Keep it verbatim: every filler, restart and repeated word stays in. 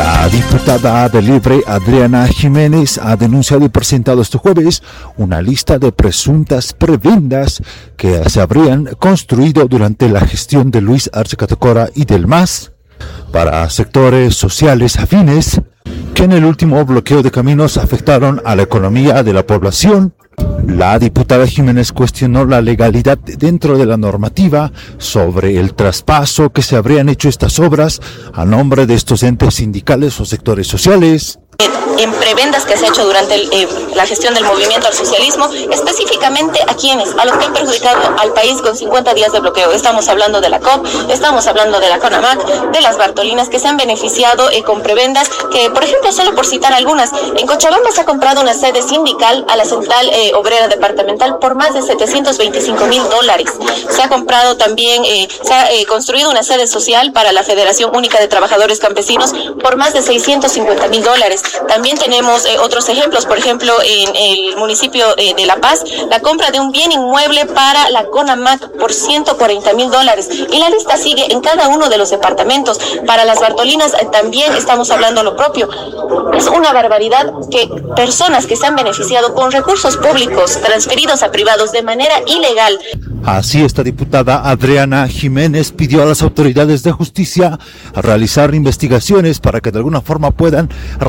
La diputada de Libre, Adriana Jiménez, ha denunciado y presentado este jueves una lista de presuntas prebendas que se habrían construido durante la gestión de Luis Arce Catacora y del M A S para sectores sociales afines que en el último bloqueo de caminos afectaron a la economía de la población. La diputada Jiménez cuestionó la legalidad dentro de la normativa sobre el traspaso que se habrían hecho estas obras a nombre de estos entes sindicales o sectores sociales. En prebendas que se ha hecho durante el, eh, la gestión del movimiento al socialismo, específicamente a quienes, a los que han perjudicado al país con cincuenta días de bloqueo. Estamos hablando de la C O P, estamos hablando de la CONAMAC, de las Bartolinas, que se han beneficiado eh, con prebendas que, por ejemplo, solo por citar algunas, en Cochabamba se ha comprado una sede sindical a la Central eh, Obrera Departamental por más de setecientos veinticinco mil dólares. Se ha comprado también, eh, se ha eh, construido una sede social para la Federación Única de Trabajadores Campesinos por más de seiscientos cincuenta mil dólares. También tenemos eh, otros ejemplos, por ejemplo, en el municipio eh, de La Paz, la compra de un bien inmueble para la CONAMAC por ciento cuarenta mil dólares. Y la lista sigue en cada uno de los departamentos. Para las Bartolinas eh, también estamos hablando lo propio. Es una barbaridad que personas que se han beneficiado con recursos públicos transferidos a privados de manera ilegal. Así, esta diputada Adriana Jiménez pidió a las autoridades de justicia a realizar investigaciones para que de alguna forma puedan